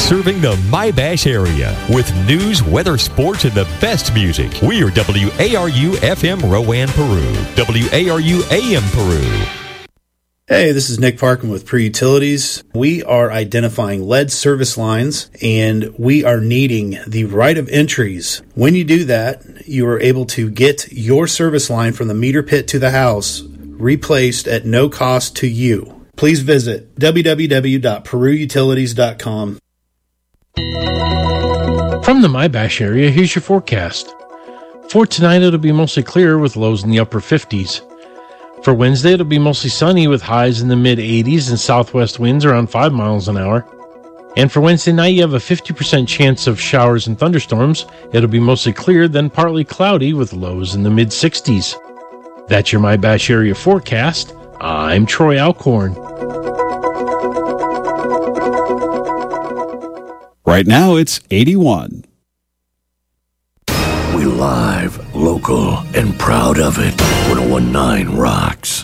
serving the My-Bash area with news, weather, sports, and the best music. We are WARU FM Rowan, Peru. WARU AM Peru. Hey, this is Nick Parkin with Peru Utilities. We are identifying lead service lines, and we are needing the right of entries. When you do that, you are able to get your service line from the meter pit to the house replaced at no cost to you. Please visit www.perutilities.com. From the My-Bash area, here's your forecast. For tonight, it'll be mostly clear with lows in the upper 50s. For Wednesday, it'll be mostly sunny with highs in the mid-80s and southwest winds around 5 miles an hour. And for Wednesday night, you have a 50% chance of showers and thunderstorms. It'll be mostly clear, then partly cloudy with lows in the mid-60s. That's your My-Bash area forecast. I'm Troy Alcorn. Right now, it's 81. We live, local, and proud of it. 101.9 rocks.